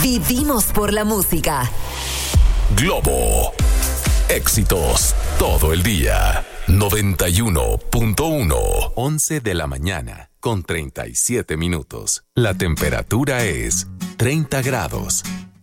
Vivimos por la música. Globo. Éxitos todo el día. 91.1. 11 de la mañana con 37 minutos. La temperatura es 30 grados.